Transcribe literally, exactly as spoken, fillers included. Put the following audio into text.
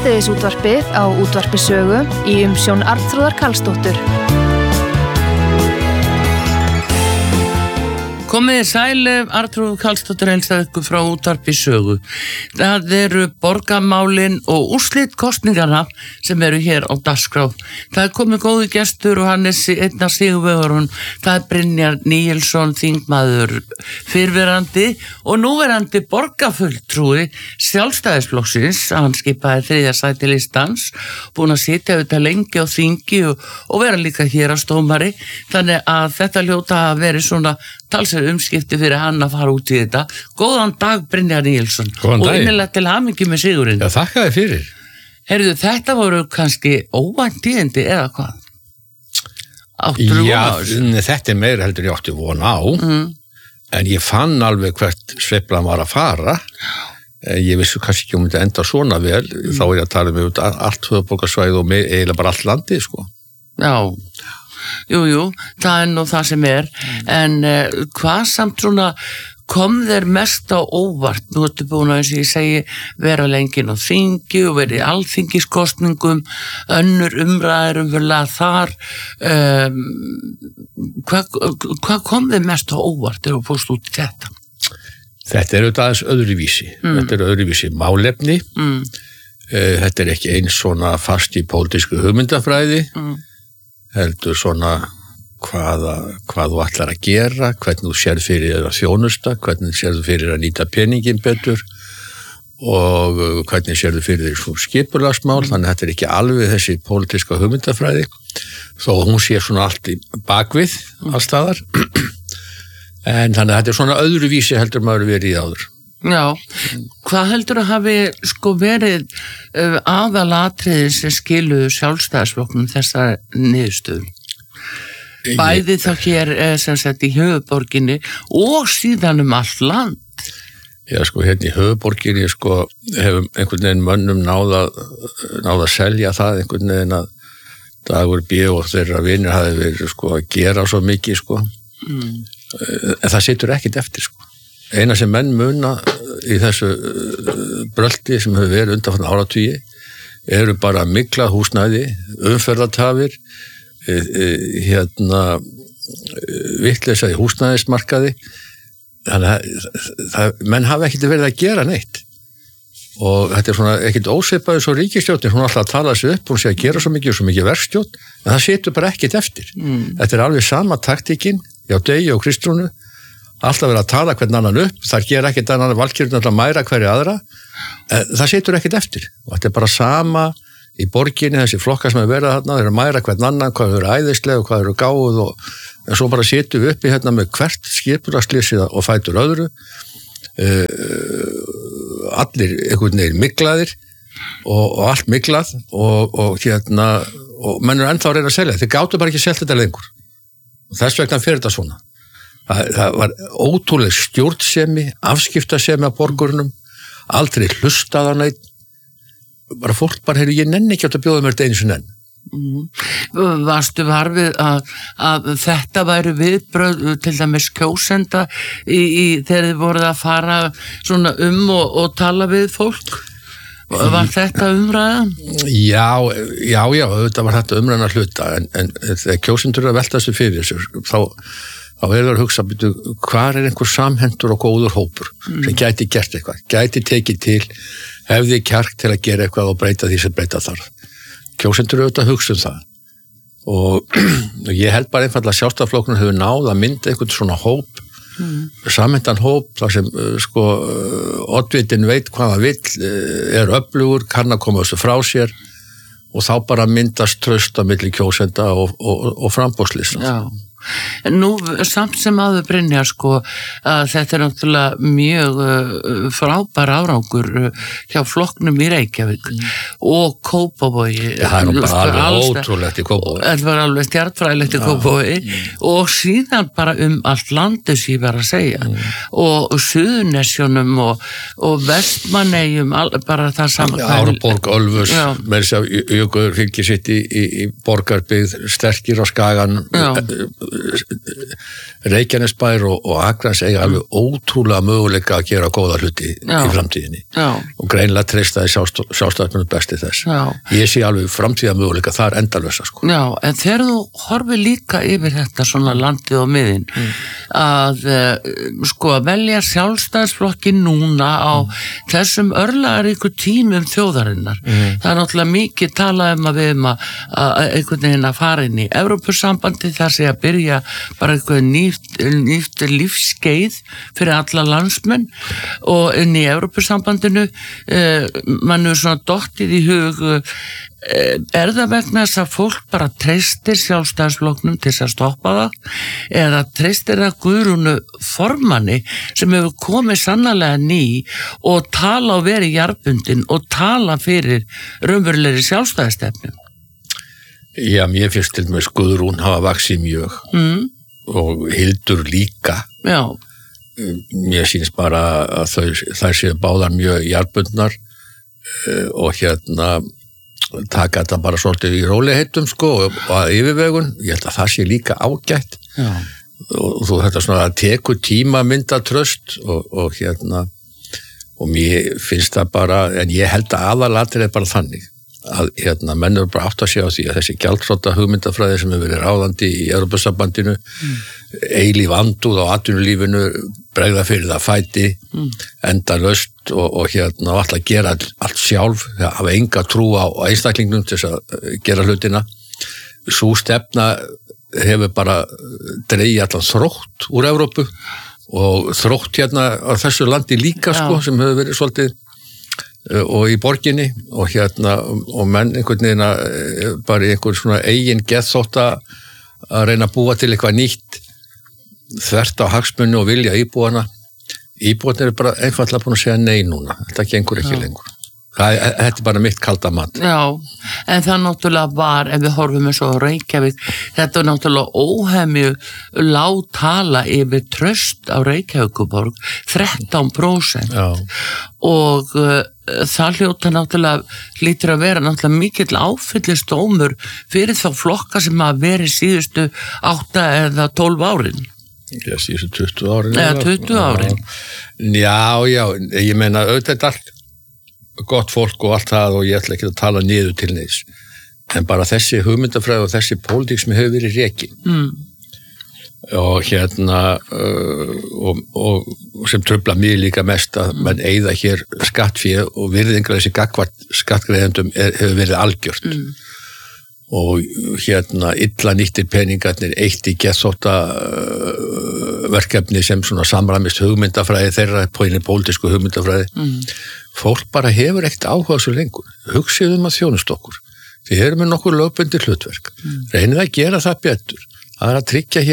Hádegisútvarpið á Útvarpi Sögu í umsjón Arnþrúðar Karlsdóttur. Komið sæl, Arnþrúður Karlsdóttir heilsar ykkur frá Útvarpi Sögu. Það eru borgarmálin og úrslit kosningarna sem eru hér á dagskrá. Það er komið góði gestur og hann er einn af sigurvegarunum. Það er Brynjar Níelsson, þingmaður fyrrverandi og núverandi borgarfulltrúi Sjálfstæðisflokksins. Hann skipaði þriðja sæti listans, búin að sitja auðvitað lengi á þingi og, og vera líka héraðsdómari. Þannig að þetta hljóta að veri svona talsverð umskipti fyrir hann að fara út í þetta. Góðan dag, Brynjar Níelsson. Góðan dag. Og innilega til hamingju með sigurinn. Já, þakka þér fyrir. Heyrðu, þetta voru kannski óvænt tíðindi eða hvað? Áttur Já, von á þessu? þetta er meira heldur ég átti von á, Mm. en ég fann alveg hvert sveiflan var að fara. Ég vissi kannski ekki um þetta enda svona vel, þá er ég að tala um þetta allt höfuðborgarsvæði og með, eiginlega bara allt landi, sko. Já, jú, jú, það er nú það sem er, en uh, hvað samt svona kom þér mest á óvart? Nú ertu búin að, eins og ég segi, vera lengin á þingi og verið í alþingiskosningum, önnur umræður umverulega þar. Um, hvað, hvað kom þér mest á óvart þegar þú fórst út í þetta? Þetta er auðvitað aðeins öðruvísi. Mm. Þetta er öðruvísi málefni. Mm. Þetta er ekki eins svona fast í pólitísku hugmyndafræði. Mm. heldur svona hvaða, hvað þú ætlar að gera, hvernig þú sér fyrir að þjónusta, hvernig sér þú fyrir að nýta peningin betur og hvernig sér þú fyrir því skipulagsmál, þannig að þetta er ekki alveg þessi pólitíska hugmyndafræði, þó hún sé svona allt í bakvið allstaðar, en þannig að þetta er svona öðruvísi heldur maður verið í áður. Já, hvað heldur að hafi sko verið uh, aðalatriði sem skiluðu Sjálfstæðisflokknum þessa niðurstöðu? Bæði þá hér eh, sem sagt í höfuðborginni og síðan um allt land. Já, sko, hérna í höfuðborginni sko hefur einhvern veginn mönnum náða náða að selja það einhvern veginn að Dagur B. og þeirra vinir hafi verið sko að gera svo mikið sko. Mm. En það situr ekkert eftir sko. Eina sem menn muna í þessu brölti sem hefur verið undanfarna áratugi eru bara mikla húsnæði, umferðartafir, hérna vitleysa í húsnæðismarkaði. Þannig að það, menn hafa ekkert verið að gera neitt. Og þetta er svona ekkert ósvipaður svo ríkisstjórnin, hún er alltaf að tala þessu upp, hún sé að gera svo mikið og svo mikið verkstjórn, en það situr bara ekkert eftir. Mm. Þetta er alveg sama taktíkin hjá Degi og Kristrúnu. Alltaf verið að tala hvern annan upp, það ger ekkert annan valkjörn að mæra hverju aðra, það situr ekkert eftir og þetta er bara sama í borginni, þessi flokkar sem er verið þarna, þeir eru að mæra hvern annan, hvað eru æðislega og hvað eru gáð og en svo bara situm við upp í hérna með hvert skipulagslýsið og fætur öðru, uh, allir einhvern veginn miklaðir og, og allt miklað og, og hérna, og menn eru ennþá að reyna að selja, þeir gátu bara ekki selja þetta lengur og þess vegna fyrir þetta svona. Það, það var ótrúlega stjórnsemi, afskiptasemi af borgurunum, aldrei hlustað á neitt, bara fólk bara, heyrðu, ég nenni ekki átt að bjóða mér þetta einu sinni enn. Mm. Varstu varfið að, að þetta væri viðbröð til dæmis kjósenda í, í, þegar þið voruð að fara svona um og, og tala við fólk? Var þetta umræðan? Já, já, já, þetta var þetta umræðan að hluta, en, en þegar kjósendur að velta þessu fyrir þessu, þá þá er það að hugsa, byrju, hvað er einhver samhentur og góður hópur mm. sem gæti gert eitthvað, gæti tekið til, hefði kjark til að gera eitthvað og breyta því sem breyta þarf. Kjósendur auðvitað að hugsa um það. Og ég held bara einfallega að Sjálfstæðisflokkurinn hefur náð að mynda einhvern svona hóp, mm. samhentan hóp, þar sem sko, oddvitin veit hvað það vill, er öflugur, kann að koma þessu frá sér og þá bara myndast traust á milli kjósenda og, og, og frambúðslista. Já. Nú, samt sem áður Brynjar sko, að þetta er náttúrulega mjög uh, frábær árangur uh, hjá flokknum í Reykjavík mm. og Kópavogi. Ja, það er nú bara alveg ótrúlegt í Kópavogi. Það var alveg stjarnfræðilegt í ja. Kópavogi mm. og síðan bara um allt landu sem ég var að segja mm. og Suðurnesjunum og, og Vestmannaeyjum, bara það saman. Árborg, Ölfus, með þess að jökuður fylgir sitt í, í, í borgarbyggð, sterkir á Skagan, Reykjanesbær og, og Akranesi eiga alveg ótrúlega möguleika að gera góða hluti Já. í framtíðinni Já. og greinlega treystaði sjálfstæðismenn besti þess. Já. Ég sé alveg framtíða möguleika þar endalösa sko. Já, en þegar þú horfir líka yfir þetta svona landið og miðin mm. að uh, sko að velja sjálfstæðisflokkin núna á mm. þessum örlagaríku tímum þjóðarinnar. Mm. Það er náttúrulega mikið talað um að við um að, að einhvern veginn að fara inn í Evrópusambandi, það sé að byrja bara einhvern nýtt, nýtt lífskeið fyrir alla landsmenn og inn í Evrópusambandinu uh, mann er svona dottið í hug uh, er það vegna þess að fólk bara treystir sjálfstæðisflokknum til að stoppa það eða treystir það Guðrúnu formanni sem hefur komið sannarlega ný og tala og verið jarðbundin og tala fyrir raunverulegri sjálfstæðistefnum? Já, mér finnst til með Guðrún hafa vaxið mjög mm. og Hildur líka. Já. Mér sýnist bara að þau, þær séu báðar mjög jarðbundnar og hérna taka þetta bara svolítið í rólegheitum sko og að yfirvegun, ég held að það sé líka ágætt. Já. Og þú þetta svona að teku tíma mynda tröst og, og hérna og mér finnst það bara, en ég held að aðalatrið er bara þannig að hérna menn eru bara átt að segja á því að þessi gjaldþrota hugmyndafræði sem hefur verið ráðandi í Evrópusambandinu mm. eilíf andúð á atvinnulífinu bregða fyrir það fæti mm. endalaust og, og hérna alltaf gera allt sjálf, hafa enga trú á, á einstaklingnum til þess að gera hlutina. Sú stefna hefur bara dregið allan þrótt úr Evrópu og þrótt hérna á þessu landi líka sko, sem hefur verið svolítið og í borginni og hérna og menn einhvern veginn að bara í einhvern svona eigin geðþótta að reyna að búa til eitthvað nýtt þvert á hagsmunni og vilja íbúana. Íbúarnir eru bara einfaldlega búin að segja nei núna, þetta gengur ekki Já. lengur. Það, þetta er bara mitt kalda mat. Já, en það náttúrulega var, ef við horfum eins og Reykjavík, þetta er náttúrulega óhemju lág tala yfir tröst á Reykjavíkuborg, þrettán prósent. Já. Og uh, það hljóta náttúrulega, lítur að vera náttúrulega mikill áfyllistómur fyrir þá flokka sem að veri síðustu átta eða tólf árin. Já, síðustu tuttugu árin. Eða tuttugu árin. Já, já, ég meina auðvitað allt gott fólk og allt það og ég ætla ekki að tala niður til neins en bara þessi hugmyndafræði og þessi pólitík sem hefur verið rekin mm. og hérna uh, og, og sem trufla mig líka mest að mm. mann eyða hér skattfé og virðingar þessi gagnvart skattgreiðendum er, hefur verið algjört mm. og hérna illa nýttir peningarnir eitt í geðþótta uh, verkefni sem svona samræmist hugmyndafræði þeirra på einu pólitísku hugmyndafræði mm. fólk bara hefur ekkert áhuga svo lengur. Hugsið um að þjónust okkur. Þið erum með nokkur lögbundir hlutverk. Mm. Reynið að gera það betur. Það er að tryggja hér